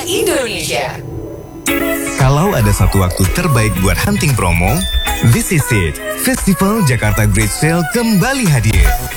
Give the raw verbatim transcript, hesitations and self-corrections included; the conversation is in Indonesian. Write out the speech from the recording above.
Indonesia. Kalau ada satu waktu terbaik buat hunting promo, this is it. Festival Jakarta Great Sale kembali hadir.